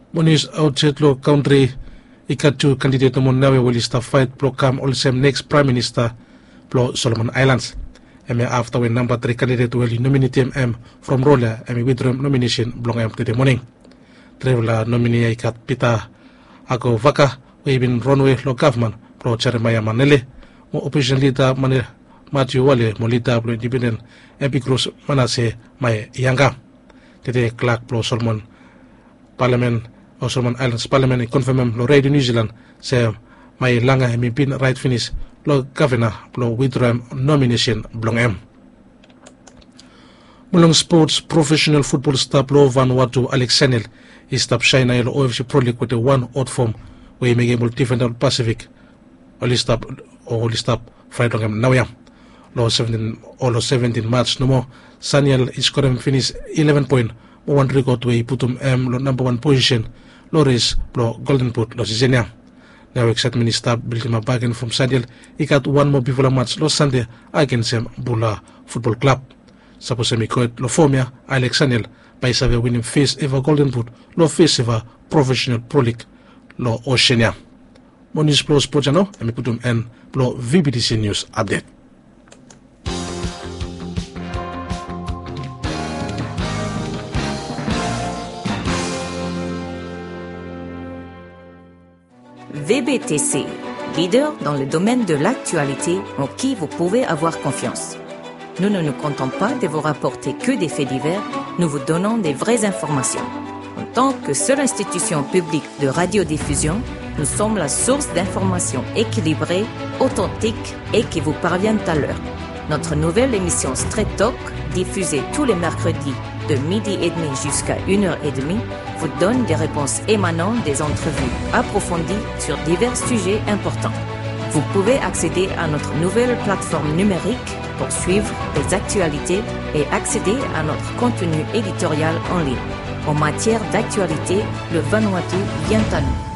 Monis outset lo country ikatu candidate no nawe will start fight pro come also next prime minister pro Solomon Islands. And after when number 3 candidate will nominate him from Rolla and withdraw nomination belong am today morning. Traveler nominee ikat pita ako vaka we been runway lo government pro Jeremiah Manele mo opposition leader Manele Matthew Wale mo leader pro independent Epicruz Manase may yanga. Today Clark pro Solomon Parliament o Solomon Islands Parliament confirm lo Radio New Zealand say may langa pin right finish lo governor lo withdraw nomination belong am. Mulong sports professional football star lo Vanuatu Alex Senel is stop shine lo OFC Pro League with a 1-odd form where he may able to defend the Pacific only stop fight long am now ya lo 17 March no more Saniel is current finish 11 point one record where he put lo number 1 position lo race lo Golden Boot lo Zizenia. Now excitement is start building a bargain from Saniel. He got one more before match lo Sunday against Bula Football Club. Suppose me call lo formia Alex Saniel by Savia winning first ever Golden Boot lo first ever professional Pro League lo Oceania. Monis Pro Sport Channel and me put en lo VBTC News Update. VBTC, leader dans le domaine de l'actualité en qui vous pouvez avoir confiance. Nous ne nous contentons pas de vous rapporter que des faits divers, nous vous donnons des vraies informations. En tant que seule institution publique de radiodiffusion, nous sommes la source d'informations équilibrées, authentiques et qui vous parviennent à l'heure. Notre nouvelle émission Straight Talk, diffusée tous les mercredis de 12h30 jusqu'à 1h30, vous donne des réponses émanant des entrevues approfondies sur divers sujets importants. Vous pouvez accéder à notre nouvelle plateforme numérique pour suivre les actualités et accéder à notre contenu éditorial en ligne. En matière d'actualité, le Vanuatu vient à nous.